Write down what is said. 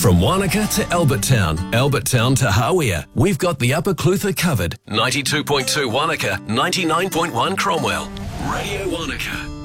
From Wanaka to Albert Town to Hawea, we've got the Upper Clutha covered. 92.2 Wanaka, 99.1 Cromwell. Radio Wanaka.